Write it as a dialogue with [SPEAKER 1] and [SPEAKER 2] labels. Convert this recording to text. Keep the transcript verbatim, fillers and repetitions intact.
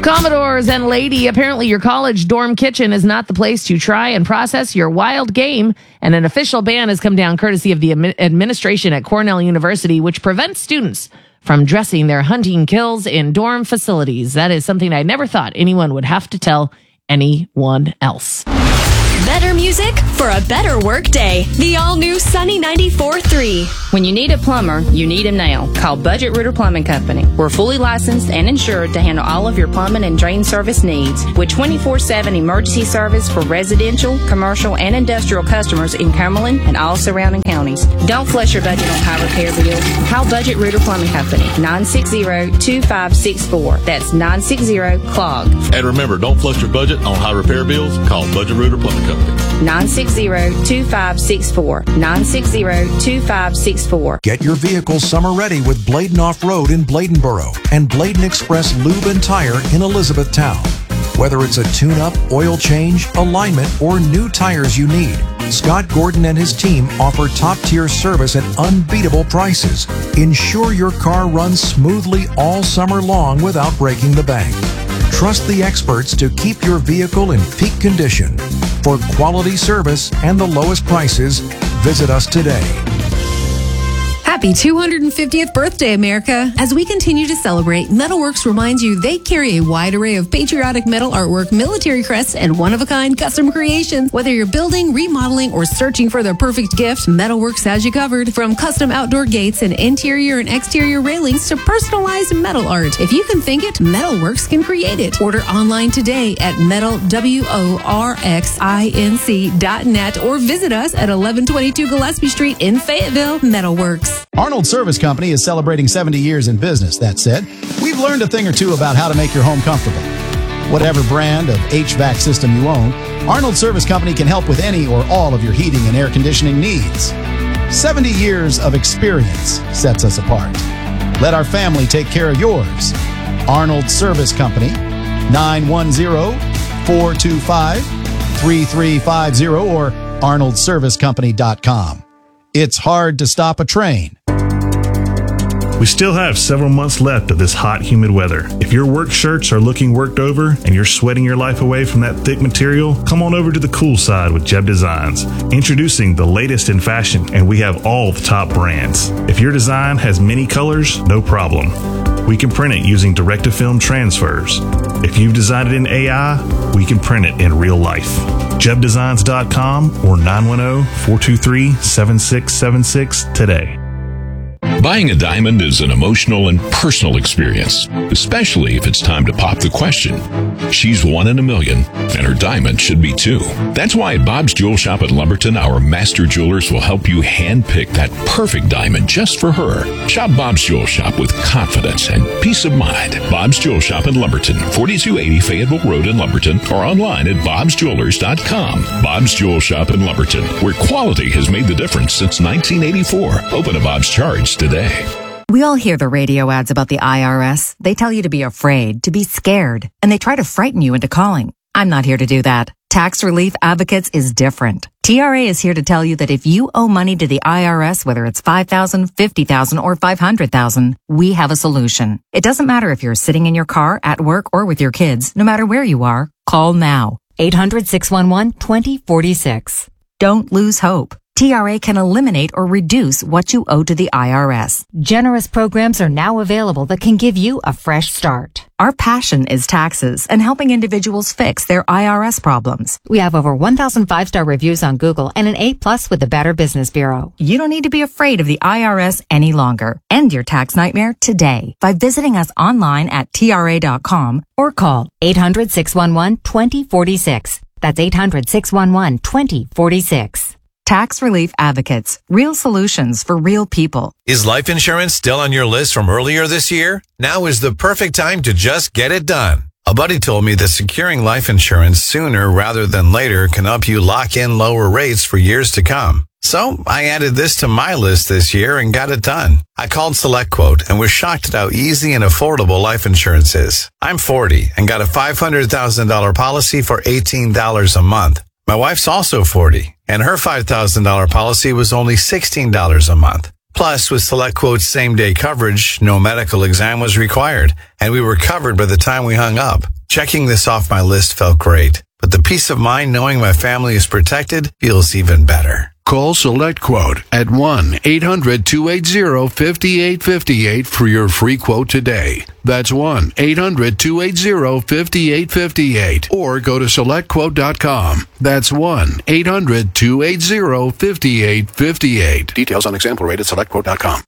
[SPEAKER 1] Commodores and lady, apparently your college dorm kitchen is not the place to try and process your wild game, and an official ban has come down courtesy of the admi- administration at Cornell University, which prevents students from dressing their hunting kills in dorm facilities. That is something I never thought anyone would have to tell anyone else.
[SPEAKER 2] Better music for a better work day. The all-new Sunny ninety-four point three.
[SPEAKER 3] When you need a plumber, you need him now. Call Budget Rooter Plumbing Company. We're fully licensed and insured to handle all of your plumbing and drain service needs. With twenty-four seven emergency service for residential, commercial, and industrial customers in Cumberland and all surrounding counties. Don't flush your budget on high repair bills. Call Budget Rooter Plumbing Company. nine six zero, two five six four. That's nine six zero, C L O G.
[SPEAKER 4] And remember, don't flush your budget on high repair bills. Call Budget Rooter Plumbing Company.
[SPEAKER 3] nine six zero, two five six four. nine six zero, two five six four.
[SPEAKER 5] Get your vehicle summer ready with Bladen Off-Road in Bladenboro and Bladen Express Lube and Tire in Elizabethtown. Whether it's a tune-up, oil change, alignment, or new tires you need, Scott Gordon and his team offer top-tier service at unbeatable prices. Ensure your car runs smoothly all summer long without breaking the bank. Trust the experts to keep your vehicle in peak condition. For quality service and the lowest prices, visit us today.
[SPEAKER 6] Happy two hundred fiftieth birthday, America. As we continue to celebrate, Metalworks reminds you they carry a wide array of patriotic metal artwork, military crests, and one-of-a-kind custom creations. Whether you're building, remodeling, or searching for the perfect gift, Metalworks has you covered. From custom outdoor gates and interior and exterior railings to personalized metal art. If you can think it, Metalworks can create it. Order online today at metal works dot net or visit us at eleven twenty-two Gillespie Street in Fayetteville. Metalworks.
[SPEAKER 7] Arnold Service Company is celebrating seventy years in business. That said, we've learned a thing or two about how to make your home comfortable. Whatever brand of H V A C system you own, Arnold Service Company can help with any or all of your heating and air conditioning needs. seventy years of experience sets us apart. Let our family take care of yours. Arnold Service Company, nine one zero, four two five, three three five zero or arnold service company dot com. It's hard to stop a train.
[SPEAKER 8] We still have several months left of this hot, humid weather. If your work shirts are looking worked over and you're sweating your life away from that thick material, come on over to the cool side with Jeb Designs. Introducing the latest in fashion, and we have all the top brands. If your design has many colors, no problem. We can print it using direct-to-film transfers. If you've designed it in A I, we can print it in real life. jeb designs dot com or nine one zero, four two three, seven six seven six today.
[SPEAKER 9] Buying a diamond is an emotional and personal experience, especially if it's time to pop the question. She's one in a million, and her diamond should be too. That's why at Bob's Jewel Shop at Lumberton, our master jewelers will help you handpick that perfect diamond just for her. Shop Bob's Jewel Shop with confidence and peace of mind. Bob's Jewel Shop in Lumberton, forty-two eighty Fayetteville Road in Lumberton, or online at bobs jewelers dot com. Bob's Jewel Shop in Lumberton, where quality has made the difference since nineteen eighty-four. Open a Bob's Charge today.
[SPEAKER 10] We all hear the radio ads about the I R S. They tell you to be afraid, to be scared, and they try to frighten you into calling. I'm not here to do that. Tax Relief Advocates is different. T R A is here to tell you that if you owe money to the I R S, whether it's five thousand dollars, fifty thousand dollars, or five hundred thousand dollars, we have a solution. It doesn't matter if you're sitting in your car, at work, or with your kids. No matter where you are, call now. eight hundred, six one one, two zero four six. Don't lose hope. T R A can eliminate or reduce what you owe to the I R S.
[SPEAKER 11] Generous programs are now available that can give you a fresh start.
[SPEAKER 10] Our passion is taxes and helping individuals fix their I R S problems.
[SPEAKER 11] We have over one thousand five-star reviews on Google and an A plus with the Better Business Bureau.
[SPEAKER 10] You don't need to be afraid of the I R S any longer. End your tax nightmare today by visiting us online at T R A dot com or call
[SPEAKER 11] eight hundred, six one one, two zero four six. That's eight hundred, six one one, two zero four six.
[SPEAKER 10] Tax Relief Advocates. Real solutions for real people.
[SPEAKER 12] Is life insurance still on your list from earlier this year? Now is the perfect time to just get it done. A buddy told me that securing life insurance sooner rather than later can help you lock in lower rates for years to come. So I added this to my list this year and got it done. I called SelectQuote and was shocked at how easy and affordable life insurance is. I'm forty and got a five hundred thousand dollars policy for eighteen dollars a month. My wife's also forty, and her five thousand dollars policy was only sixteen dollars a month. Plus, with SelectQuote's same-day coverage, no medical exam was required, and we were covered by the time we hung up. Checking this off my list felt great, but the peace of mind knowing my family is protected feels even better.
[SPEAKER 13] Call SelectQuote at one eight hundred two eight zero five eight five eight for your free quote today. That's one eight hundred two eight zero five eight five eight. Or go to select quote dot com. That's one eight hundred two eight zero five eight five eight. Details on example rate at select quote dot com.